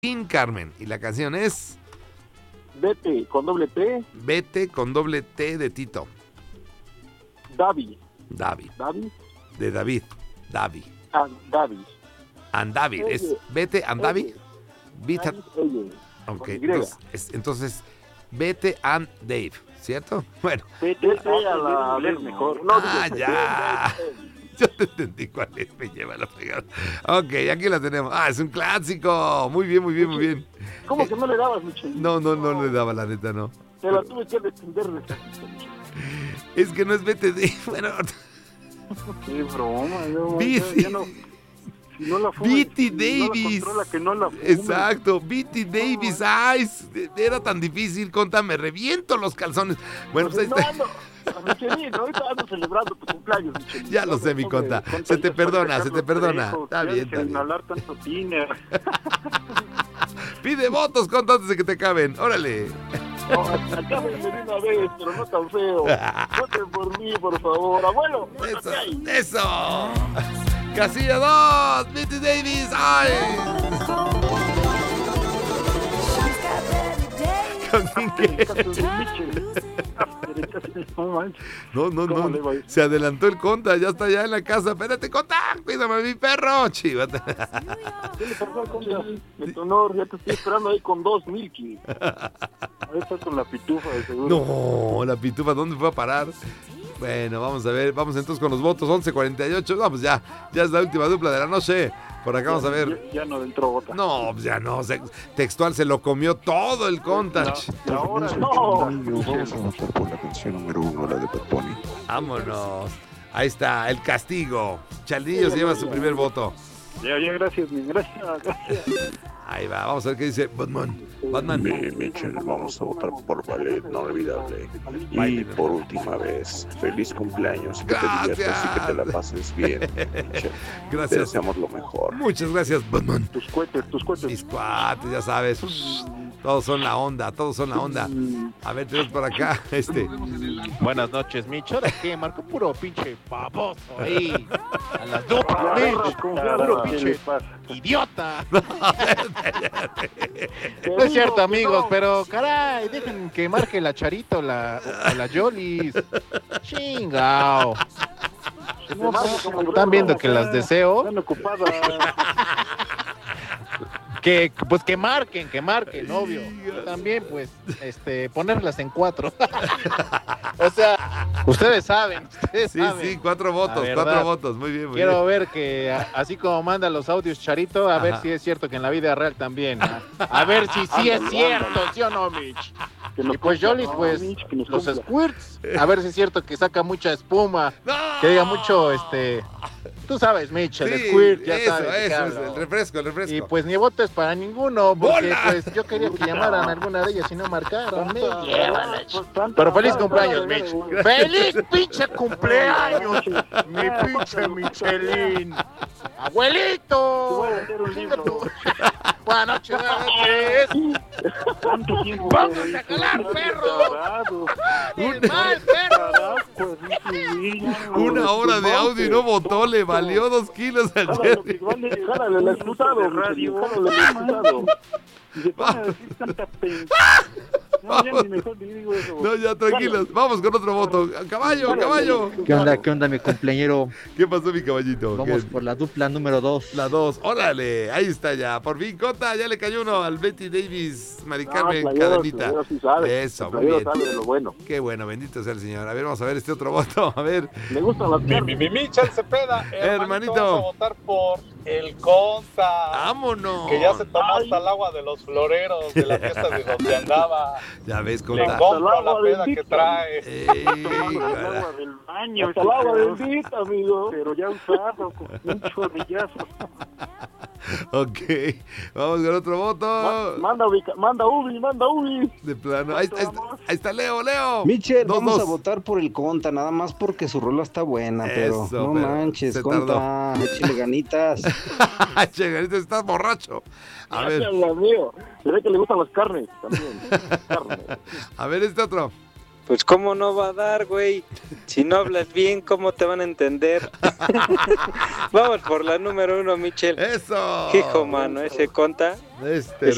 Martín Carmen. Y la canción es... Vete con doble T. Vete con doble T de Tito. David. David. David. De David. David. David. And David. Es Vete and David. Vete. Ok. Entonces, Vete and Dave. ¿Cierto? Bueno. Vete a la vez mejor. No, ya. Yo te entendí cuál es, me lleva la fregada. Ok, aquí la tenemos. Es un clásico. Muy bien, muy bien, muy bien. ¿Cómo que no le dabas, Michel? No le daba, la neta, no. Te la tuve que defender. Es que no es Vete Dave. Bueno. Qué broma. Viti. Ya no. Si no la Viti Davis. No la que no la fume. Exacto, Viti Davis. Ay, era tan difícil, conta, me reviento los calzones. Bueno, pues ahí está. Michelín, ahorita ando celebrando tu cumpleaños, Michelín. Ya lo sé, mi conta. Se te perdona. Está bien, está bien. Hablar tanto tiner. Pide votos, conta, antes de que te acaben. Órale. No, acábenme de una vez, pero no tan feo. Voten por mí, por favor. Abuelo. Eso. Casilla 2, Viti Davis. ¡Ay! No. Se adelantó el conta, ya está allá en la casa. Espérate, conta, cuídame a mi perro, chivata. ¿Qué le pasó al conta? En tu honor, ya te estoy esperando ahí con 2 Milky. Ahí estás con la pitufa, de seguro. No, la pitufa, ¿dónde fue a parar? Bueno, vamos a ver, vamos entonces con los votos, 11:48, vamos ya es la última dupla de la noche, por acá vamos a ver. Ya no entró otra. No, pues ya no, textual se lo comió todo el conta. Ahora no. Vamos a votar por la canción número 1, la de Bad Bunny. Vámonos, ahí está, el castigo. Chaldillo se lleva su primer voto. Ya, gracias. Ahí va, vamos a ver qué dice Batman. Michel, vamos a votar por Ballet Inolvidable. Y por última vez, feliz cumpleaños, que te diviertas y que te la pases bien, Michel. Gracias. Te deseamos lo mejor. Muchas gracias, Batman. Tus cohetes. Mis cuates, ya sabes. Todos son la onda. A ver, tenemos por acá, Buenas noches, Mitch. ¿Ahora qué? Marcó puro pinche baboso ahí. A las 2, puro pinche idiota. No es cierto, amigos, pero caray, dejen que marque la Charito, la Yolis. Chingao. Están viendo que las deseo. Están ocupadas. Que marquen, obvio. También, pues, ponerlas en 4. O sea, ustedes saben. Sí, 4 votos, muy bien. Quiero ver que, así como manda los audios Charito, a ver si es cierto que en la vida real también. A ver si sí es cierto, ¿sí o no, Mitch? Y pues Jolis, pues, los squirts, a ver si es cierto que saca mucha espuma, que diga mucho, tú sabes, Mitch, el squirt, ya sabes. Eso, el refresco. Y pues ni votes para ninguno, porque pues yo quería que llamaran a alguna de ellas y no marcaron. Pero feliz cumpleaños, Mitch. ¡Feliz pinche cumpleaños! Mi pinche Michelín. ¡Abuelito! Buenas noches. ¡Vamos a calar, perro! ¡El mal, perro! Una hora de audio y no votó, le valió 2 kilos al Jerry. Jálale el excusado, radio. Jálale el excusado. Y se pone a decir tanta No, ya ni mejor ni digo eso. No, ya tranquilos. Vamos con otro voto. Caballo. ¿Qué onda, mi cumpleañero? ¿Qué pasó, mi caballito? Vamos por la dupla número 2. La 2. Órale, ahí está ya. Por fin, Cota, ya le cayó uno al Betty Davis, Mari Carmen, cadenita. Sí sabe. Eso, muy bien. Sabe de lo bueno. Qué bueno, bendito sea el Señor. A ver, vamos a ver este otro voto. A ver. Me gustan las carnes. Mi Michel Cepeda. Hermanito. Vamos a votar por el Conta. Vámonos. Que ya se tomó hasta el agua de los floreros de la fiesta de donde andaba. Ya ves, Le Conta. compro la peda que trae. El agua del baño. Hasta el agua bendita, amigo. Pero ya usado, con un chorrillazo. Ok, vamos con otro voto. Manda Ubi. De plano, ahí está Leo. Michel, vamos a votar por el Conta, nada más porque su rola está buena, pero Eso, no pero manches, se Conta, échale ganitas. Che, ganitas, estás borracho. A ver. Amigo. Se ve que le gustan las carnes también. A ver, este otro. Pues cómo no va a dar, güey. Si no hablas bien, ¿cómo te van a entender? Vamos por la número 1, Michel. Eso. Hijo, mano, ese Conta. Es ese